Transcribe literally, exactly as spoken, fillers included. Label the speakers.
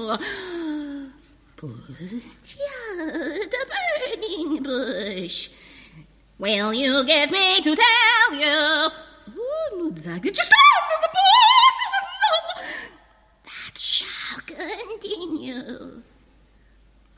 Speaker 1: Pustia, the burning bush. Will you give me to tell you? Oh, nu sagt sie, just the boy. That shall continue.